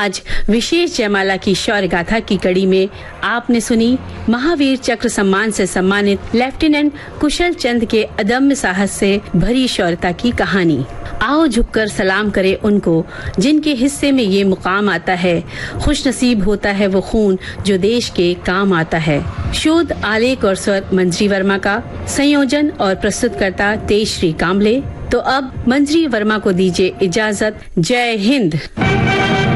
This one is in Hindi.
आज विशेष जयमाला की शौर्य गाथा की कड़ी में आपने सुनी महावीर चक्र सम्मान से सम्मानित लेफ्टिनेंट कुशल चंद के अदम्य साहस से भरी शौर्यता की कहानी। आओ झुककर सलाम करें उनको जिनके हिस्से में ये मुकाम आता है। खुश नसीब होता है वो खून जो देश के काम आता है। शोध, आलेख और स्वर मंजरी वर्मा का, संयोजन और प्रस्तुतकर्ता तेजश्री कामले। तो अब मंजरी वर्मा को दीजिए इजाजत। जय हिंद।